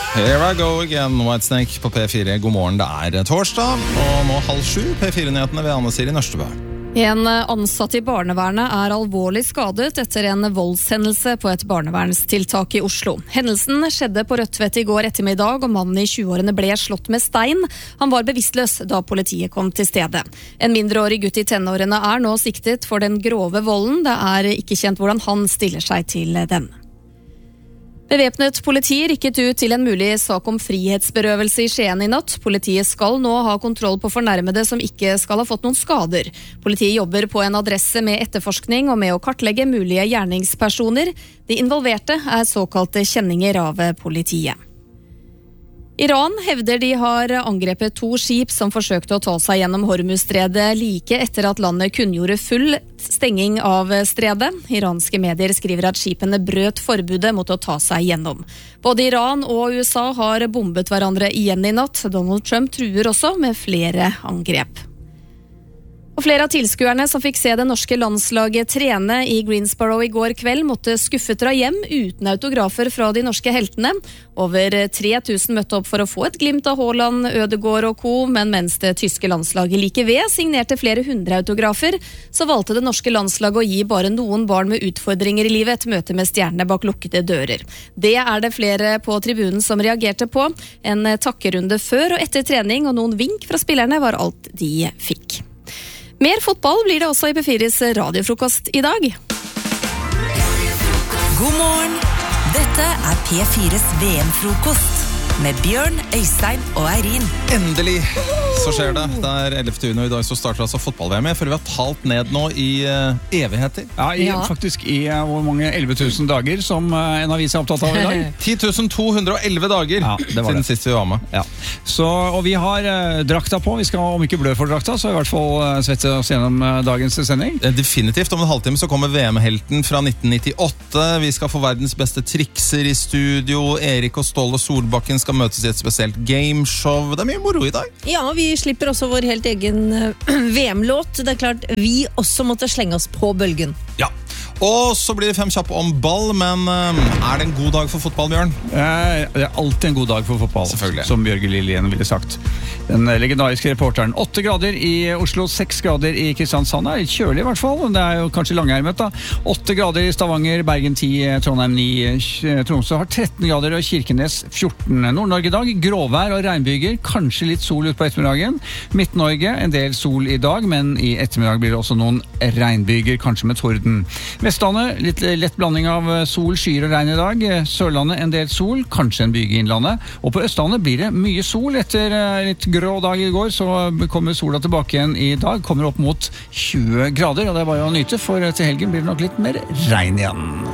Here I go again, Whitesnake på P4. God morgen, det torsdag, og nå 6:30 P4-nyhetene ved Anne Siri Nørstebø. En ansatt I barnevernet alvorlig skadet etter en voldshendelse på et barnevernstiltak I Oslo. Hendelsen skjedde på Rødtvet I går ettermiddag, og mannen I 20-årene ble slått med stein. Han var bevisstløs da politiet kom til stedet. En mindreårig gutt I tenårene nå siktet for den grove volden. Det ikke kjent hvordan han stiller seg til den. Bevæpnet politi rykket ut til en mulig sak om frihetsberøvelse I Skien I natt. Politiet skal nå ha kontroll på fornærmede som ikke skal ha fått noen skader. Politiet jobber på en adresse med etterforskning og med å kartlegge mulige gjerningspersoner. De involverte såkalte kjenninger av politiet. Iran hevder de har angrepet 2 skip som forsøkte å ta seg gjennom Hormuzstredet like etter at landet kunngjorde full stenging av stredet. Iranske medier skriver at skipene brøt forbudet mot å ta seg gjennom. Både Iran og USA har bombet hverandre igjen I natt. Donald Trump truer også med flere angrep. Og flere av tilskuerne som fikk se det norske landslaget trene I Greensboro I går kveld måtte skuffet dra hjem uten autografer fra de norske heltene. Over 3000 møtte opp for å få et glimt av Haaland, Ødegaard og co., men mens det tyske landslaget like ved signerte flere 100 autografer, så valgte det norske landslaget å gi bare noen barn med utfordringer I livet et møte med stjernene bak lukkede dører. Det det flere på tribunen som reagerte på. En takkerunde før og etter trening og noen vink fra spillerne var alt de fikk. Mer fotball blir det også I P4s radiofrokost I dag. God morgen! Dette P4s VM-frokost med Bjørn, Øystein og Eirin. Endelig så skjer det. Det 11. juni, og I dag så starter altså fotball-VM. For vi har talt ned nå I evigheter. Faktisk I hvor mange 11 000 dager som en avis opptatt av I dag. 10 211 dager siden sist vi var med. Ja. Så, og vi har drakta på. Vi skal om ikke blø for drakta, så I hvert fall svette oss gjennom dagens sending. Definitivt. Om en halvtime så kommer VM-helten fra 1998. Vi skal få verdens beste trikser I studio. Erik og Ståle Solbakken skal møtes I et spesielt gameshow. Det mye moro I dag. Ja, vi slipper også vår helt egen VM-låt. Det klart, vi også måtte slenge oss på bølgen. Ja. Og så blir det 5 kjapp om ball, men det en god dag for fotball, Bjørn? Det alltid en god dag for fotball, som Bjørge Lillien ville sagt. Den legendariske reporteren. 8 grader I Oslo, 6 grader I Kristiansand. Litt kjølig I hvert fall, det jo kanskje langermet da. 8 grader I Stavanger, Bergen 10, Trondheim 9, Tromsø har 13 grader og Kirkenes 14. Nord-Norge I dag, gråvær og regnbyger, kanskje litt sol ut på ettermiddagen. Midt-Norge, en del sol I dag, men I ettermiddag blir det også noen regnbyger, kanskje med torden. Vestlandet, litt lett blanding av sol, skyer og regn I dag. Sørlandet, en del sol, kanskje en byge I innlandet. Og på Østlandet blir det mye sol. Etter litt grå dag I går, så kommer sola tilbake igjen I dag. Kommer opp mot 20 grader, og det bare å nyte, for til helgen blir det nok litt mer regn igjen.